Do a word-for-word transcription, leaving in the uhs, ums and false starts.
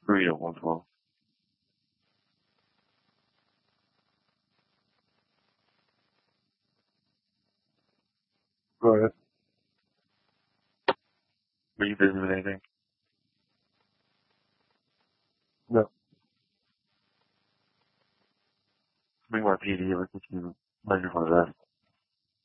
three to one twelve. Go ahead. Are you busy with anything? No. Bring my P D over to you. Measure for that.